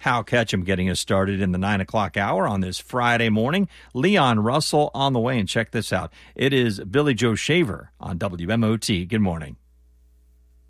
Hal Ketchum getting us started in the 9 o'clock hour on this Friday morning. Leon Russell on the way, and check this out. It is Billy Joe Shaver on WMOT. Good morning.